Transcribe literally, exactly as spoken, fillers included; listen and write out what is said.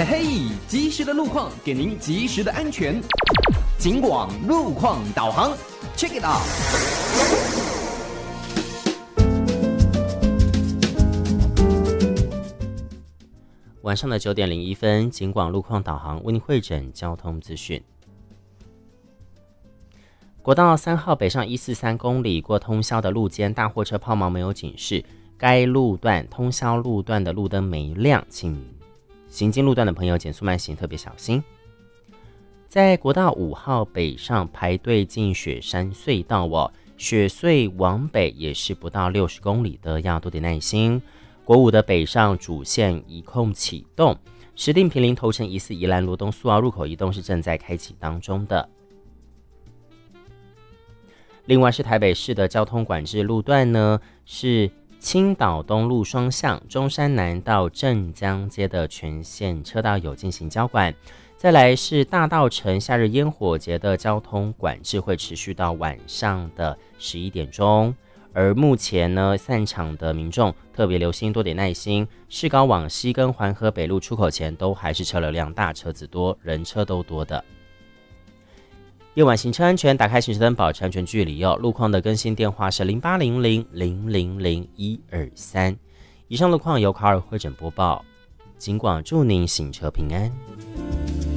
嘿嘿，及时的路况给您及时的安全。警广路况导航 ，check it out。 晚上的九点零一分，警广路况导航为您汇整交通资讯。国道三号北上一四三公里过通霄的路肩，大货车抛锚没有警示，该路段通霄路段的路灯没亮，请行经路段的朋友减速慢行，特别小心。在国道五号北上排队进雪山隧道哦，雪隧往北也是不到六十公里的，要多点耐心。国五的北上主线一控启动，石碇坪林头城疑似宜兰罗东苏澳入口移动是正在开启当中的。另外是台北市的交通管制路段呢，是青岛东路双向中山南到镇江街的全线车道有进行交管。再来是大稻埕夏日烟火节的交通管制会持续到晚上的十一点钟，而目前呢，散场的民众特别留心，多点耐心。市高往西跟环河北路出口前都还是车流量大，车子多，人车都多的。夜晚行车安全，打开行车灯，保持安全距离哦。路况的更新电话是零八零零零零零一二三。以上路况由卡尔汇整播报，警广祝您行车平安。